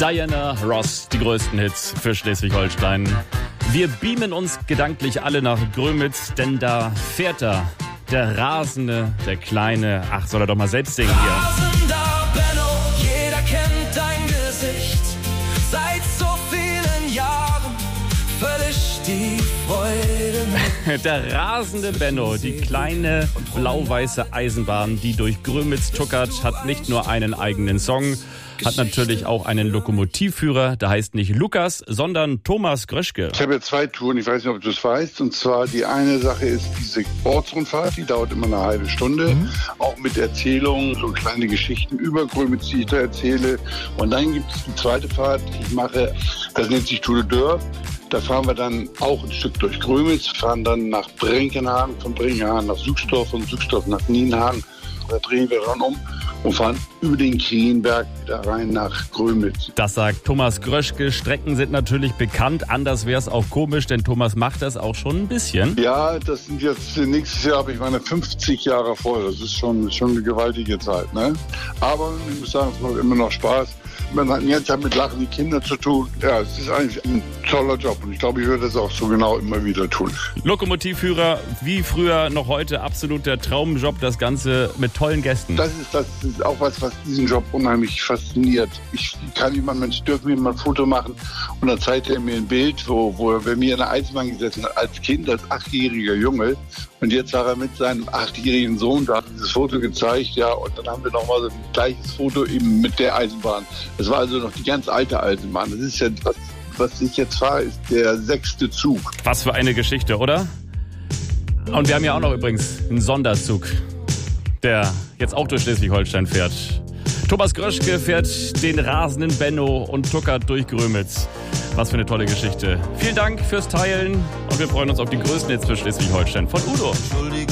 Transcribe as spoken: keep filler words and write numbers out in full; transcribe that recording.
Diana Ross, die größten Hits für Schleswig-Holstein. Wir beamen uns gedanklich alle nach Grömitz, denn da fährt er, der Rasende, der Kleine. Ach, soll er doch mal selbst singen hier. Rasender Benno, jeder kennt dein Gesicht. Seit so vielen Jahren völlig die Freude. Der rasende Benno, die kleine blau-weiße Eisenbahn, die durch Grömitz tuckert, hat nicht nur einen eigenen Song, hat natürlich auch einen Lokomotivführer, der heißt nicht Lukas, sondern Thomas Gröschke. Ich habe ja zwei Touren, ich weiß nicht, ob du es weißt. Und zwar die eine Sache ist diese Ortsrundfahrt, die dauert immer eine halbe Stunde. Mhm. Auch mit Erzählungen, so kleine Geschichten über Grömitz, die ich da erzähle. Und dann gibt es die zweite Fahrt, die ich mache, das nennt sich Tour de Dörr. Da fahren wir dann auch ein Stück durch Grömitz, fahren dann nach Brinkenhagen, von Brinkenhagen nach Süchsdorf, von Süchsdorf nach Nienhagen. Da drehen wir dann um und fahren über den Krienberg wieder rein nach Grömitz. Das sagt Thomas Gröschke. Strecken sind natürlich bekannt. Anders wäre es auch komisch, denn Thomas macht das auch schon ein bisschen. Ja, das sind jetzt, nächstes Jahr habe ich meine fünfzig Jahre voll. Das ist schon, schon eine gewaltige Zeit, ne? Aber ich muss sagen, es macht immer noch Spaß. Man hat jetzt ja mit lachenden Kindern zu tun. Ja, es ist eigentlich ein toller Job und ich glaube, ich würde das auch so genau immer wieder tun. Lokomotivführer, wie früher, noch heute absolut der Traumjob, das Ganze mit tollen Gästen. Das ist, das ist auch was, was diesen Job unheimlich fasziniert. Ich kann jemand, Mensch, dürfen wir mal ein Foto machen und dann zeigt er mir ein Bild, wo, wo er bei mir in der Eisenbahn gesessen hat, als Kind, als achtjähriger Junge. Und jetzt war er mit seinem achtjährigen Sohn, da hat er dieses Foto gezeigt, ja, und dann haben wir nochmal so ein gleiches Foto eben mit der Eisenbahn. Das war also noch die ganz alte Eisenbahn. Das ist ja, was, was ich jetzt fahre, ist der sechste Zug. Was für eine Geschichte, oder? Und wir haben ja auch noch übrigens einen Sonderzug, der jetzt auch durch Schleswig-Holstein fährt. Thomas Gröschke fährt den rasenden Benno und tuckert durch Grömitz. Was für eine tolle Geschichte. Vielen Dank fürs Teilen und wir freuen uns auf die größten Hits für Schleswig-Holstein von Udo.